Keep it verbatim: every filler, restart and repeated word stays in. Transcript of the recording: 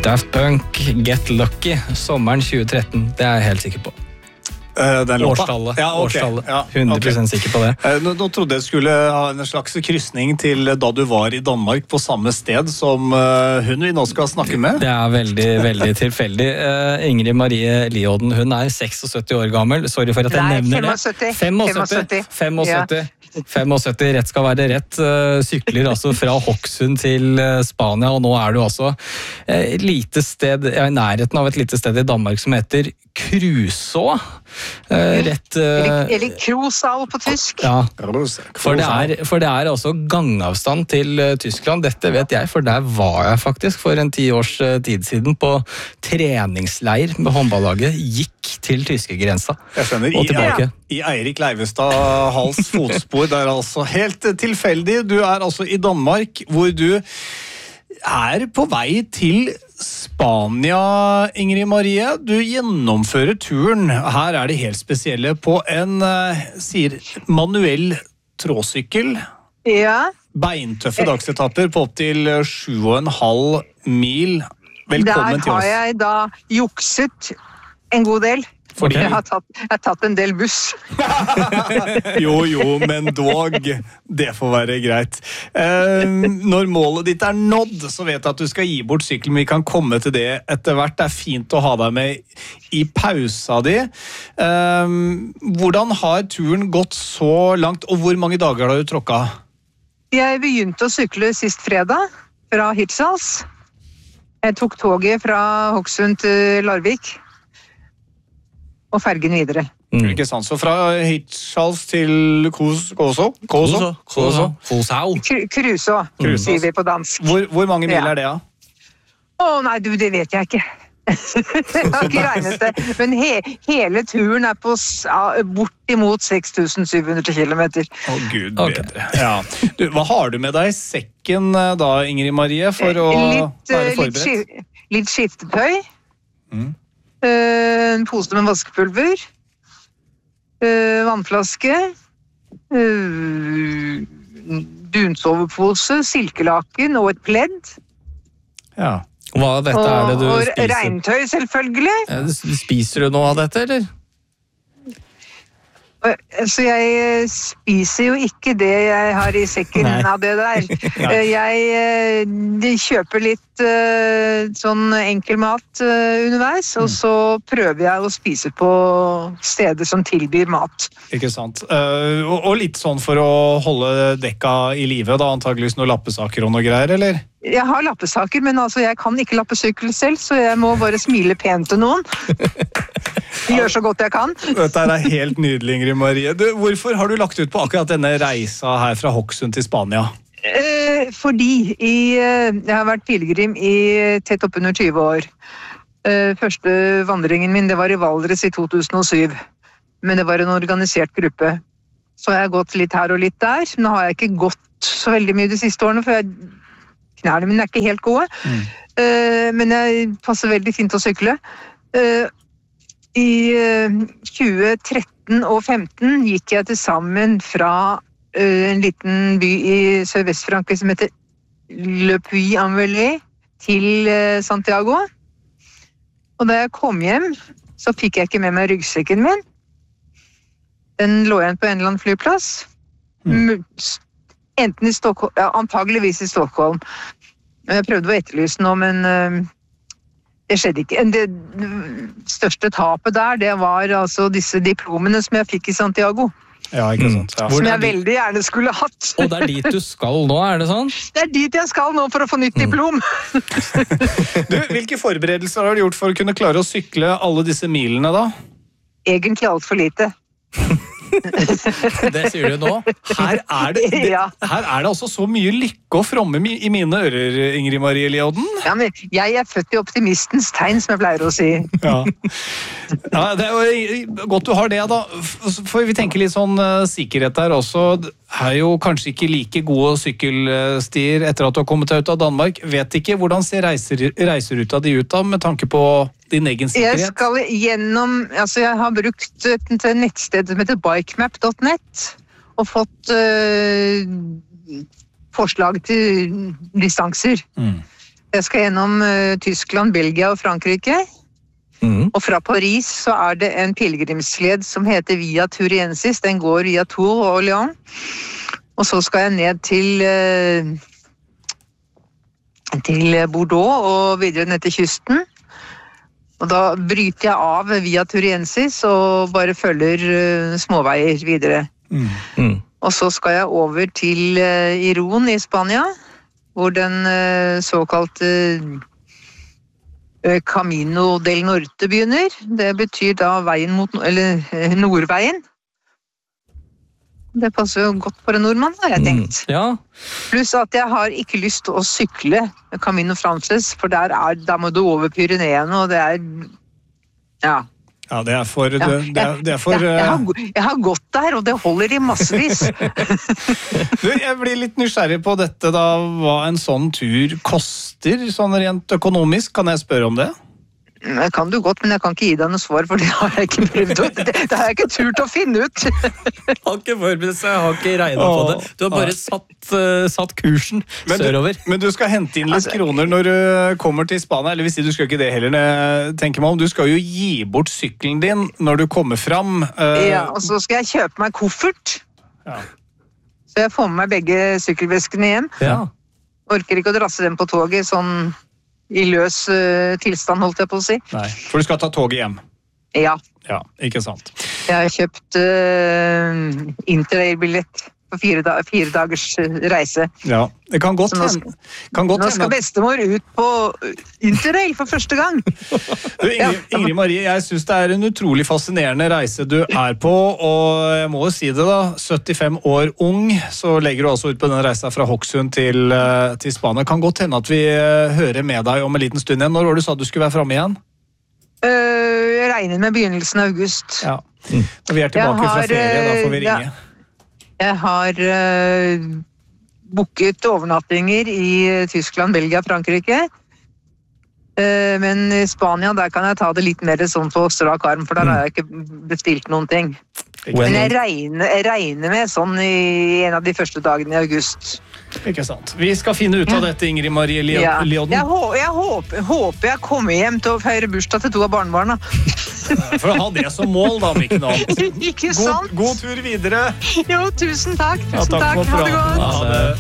Daft Punk, Get Lucky, sommeren tjue tretten, det er jeg helt sikker på. Den årstallet, ja, okay. årstallet. Ja, hundre prosent okay. sikker på det. Nå, nå trodde jeg skulle ha en slags kryssning til da du var i Danmark på samme sted som uh, hun vi nå skal snakke med. Det er veldig, veldig tilfeldig. Uh, Ingrid Marie Lioden, hun er seksogsytti år gammel. Sorry for at jeg Nei, nevner femogsytti. det. femogsytti. femogsytti. femogsytti, rett skal være rett. Uh, sykler altså fra Hokksund til uh, Spania, og nå er du altså uh, et lite sted, ja, i nærheten av et lite sted i Danmark som heter Kruså. Uh, rett, uh, eller eller Krosau på tysk. Ja, for det, er, for det er altså gangavstand til uh, Tyskland. Dette vet jeg, for der var jeg faktisk for en ti års uh, tid siden på treningsleir med håndballaget. Gikk til tyskegrensa Jeg skjønner, og tilbake. I, i Eirik Leivestad Hals fotspor, det er altså helt tilfeldig. Du er altså i Danmark, hvor du er på vei til Spania, Ingrid Marie. Du gjennomfører turen. Her er det helt spesielle på en, uh, sier, manuell tråsykkel. Ja. Beintøffe dagsetapper på opp til sju og en halv mil. Velkommen til oss. Der har jeg da jukset en god del. Fordi? Jeg har tatt, jeg har tatt en del buss. jo, jo, men dog, det får være greit. Eh, når målet ditt er nådd, så vet jeg at du skal gi bort sykkelen, men vi kan komme til det etter hvert. Det er fint å ha deg med i pausa di. Eh, hvordan har turen gått så langt, og hvor mange dager har du tråkket? Jeg begynte å sykle sist fredag fra Hirtshals. Jeg tok toget fra Hokksund til Larvik. Og fergen videre. Mm. Ikke sant, så fra Hirtshals til Kos, Koso? Koso? Koso? Kosau? Kruså, sier vi på dansk. Hvor, hvor mange mil ja. er det, da? Å nei, du, det vet jeg ikke. jeg har ikke regnet det. Men he, hele turen er på bortimot seks tusen syv hundre kilometer. Å Gud, bedre. Okay. Ja. Du, hva har du med deg i sekken da, Ingrid Marie, for å litt, være forberedt? Litt, skif, litt skiftetøy. Mm. En pose med vaskepulver, vannflaske, dunsovepose, silkelaken og et pledd. Ja. Hva av dette er det du og, spiser? Og regntøy, selvfølgelig. Ja, spiser du noe av dette, eller? Så jeg spiser jo ikke det jeg har i sekken Nei. Av det der. Jeg de kjøper litt sånn enkel mat underveis, og så prøver jeg å spise på steder som tilbyr mat. Ikke sant. Og litt sånn for å holde dekka i live, da antageligvis noen lappesaker og noe greier, eller? Jeg har lappesaker, men altså jeg kan ikke lappe sykkel selv, så jeg må bare smile pent til noen. Gjør så godt jeg kan. Dette er helt nydelig, Ingrid Marie. Du, hvorfor har du lagt ut på akkurat denne reisa her fra Hokksund til Spania? Eh, fordi i, jeg har vært pilegrim i tett oppunder tyve år. Eh, første vandringen min, det var i Valdres i to tusen og syv. Men det var en organisert gruppe. Så jeg har gått litt her og litt der. Nå har jeg ikke gått så veldig mye de siste årene, for jeg knærne mine er ikke helt gode, mm. uh, men jeg passer veldig fint å sykle. Uh, I uh, tjue tretten og femten gikk jeg til sammen fra uh, en liten by i Sørvest-Frankrike som heter Le Puy-en-Velay til uh, Santiago. Og da jeg kom hjem, så fikk jeg ikke med meg ryggsekken min. Den lå igjen på en eller annen flyplass. Mm. Enten i Stockholm, ja, antageligvis i Stockholm. Jeg prøvde å etterlyse noe, men uh, det skjedde ikke. Det største tapet der, det var altså disse diplomene som jeg fikk i Santiago. Ja, ikke sant. Ja. Som jeg veldig gjerne skulle hatt. Og det er dit du skal nå, er det sånn? Det er dit jeg skal nå for å få nytt diplom. Du, hvilke forberedelser har du gjort for å kunne klare å sykle alle disse milene da? Egentlig alt for lite. Det sier du nå. Her er det, det, ja. her er det altså så mye lykke og fromme i mine ører, Ingrid Marie Lioden. Ja, men jeg er født i optimistens tegn, som jeg pleier å si. Ja. Ja, det er jo godt du har det da. For vi tenker litt sånn uh, sikkerhet der også. Det er jo kanskje ikke like gode sykkelstier etter at du har kommet deg ut av Danmark. Vet ikke, hvordan ser reiser, reiseruta di ut da, med tanke på din egen sikkerhet? Jeg skal gjennom, altså jeg har brukt et nettsted som heter bikemap punktum net og fått uh, forslag til distanser. Mm. Jeg skal gjennom uh, Tyskland, Belgia og Frankrike. Mm. Og fra Paris så er det en pilgrimsled som heter Via Turiensis. Den går via Tours og Lyon. Og så skal jeg ned til, uh, til Bordeaux og videre ned til kysten. Og da bryter jeg av Via Turiensis og bare følger uh, småveier videre. Mm. Mm. Og så skal jeg over til uh, Irún i Spania, hvor den uh, såkalte uh, Camino del Norte begynner. Det betyr da veien mot, eller uh, Nordveien. Det passer jo godt for en nordmann, har jeg tenkt. Mm. Ja. Pluss at jeg har ikke lyst til å sykle Camino Frances, for der, er, der må du over Pyreneene, og det er, ja. Ja, det er for... Ja, det, det er, det er for jeg, jeg, har, jeg har gått der, og det holder i massevis. Du, jeg blir litt nysgjerrig på dette da, hva en sånn tur koster, sånn rent økonomisk, kan jeg spørre om det? Det kan du godt, men jeg kan ikke gi deg noe svar, for det har jeg ikke prøvd. Det, det har jeg ikke turt å finne ut. Jeg har ikke forberedt seg, jeg har ikke regnet på det. Du har bare satt, uh, satt kursen men sørover. Du, men du skal hente inn litt altså, kroner når du kommer til Spania, eller hvis du skal ikke det heller, tenker meg om. Du skal jo gi bort sykkelen din når du kommer fram. Uh... Ja, og så skal jeg kjøpe meg koffert. Ja. Så jeg får med meg begge sykkelveskene hjem. Ja. Orker ikke å drasse dem på toget, sånn... I løs uh, tilstand, holdt jeg på å si. Nei, for du skal ta toget hjem. Ja. Ja, ikke sant. Jeg har kjøpt uh, interrail-billett for fire, da fire dagers reise. Ja, det kan godt hende. Nå, nå skal bestemor ut på interrail for første gang. Du, Ingrid, Ingrid Marie, jeg synes det er en utrolig fascinerende reise du er på, og jeg må jo si det da, syttifem år ung, så legger du altså ut på den reisa fra Hokksund til, til Spania. Kan godt hende at vi hører med deg om en liten stund igjen. Når var det du sa du skulle være fremme igjen? Uh, jeg regner med begynnelsen av august. Ja. Når vi er tilbake har, fra ferie, da får vi ringe. Ja. Jeg har uh, booket overnattinger i Tyskland, Belgia, Frankrike. Uh, men i Spania, der kan jeg ta det litt mer sånn på strak arm, for der har jeg ikke bestilt noen ting. Men jeg regner, jeg regner med sånn i en av de første dagene i august. Ikke sant. Vi skal finne ut av dette, Ingrid Marie Lioden. Ja. Jeg, hå- jeg håper, håper jeg kommer hjem til å feire bursdag til to av barnebarna. For å ha det som mål, da, Mikke Navn. Ikke sant? God, god tur videre. Jo, tusen takk. Tusen ja, takk. takk. Ha det godt. Ha det.